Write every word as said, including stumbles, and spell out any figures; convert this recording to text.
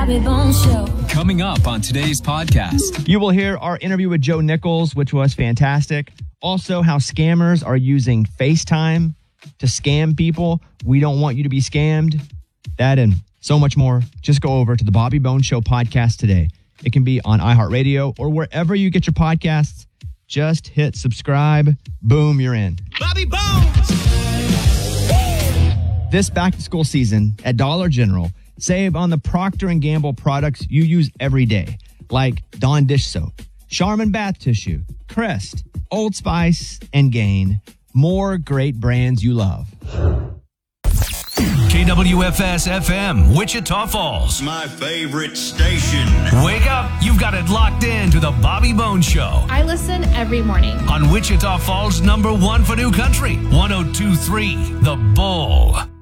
Bobby Bones Show. Coming up on today's podcast. You will hear our interview with Joe Nichols, which was fantastic. Also, how scammers are using FaceTime to scam people. We don't want you to be scammed. That and so much more. Just go over to the Bobby Bones Show podcast today. It can be on iHeartRadio or wherever you get your podcasts. Just hit subscribe. Boom, you're in. Bobby Bones! This back-to-school season at Dollar General, save on the Procter and Gamble products you use every day, like Dawn dish soap, Charmin bath tissue, Crest, Old Spice, and Gain. More great brands you love. K W F S F M, Wichita Falls. My favorite station. Wake up. You've got it locked in to the Bobby Bones Show. I listen every morning. On Wichita Falls, number one for new country, one oh two point three, The Bull.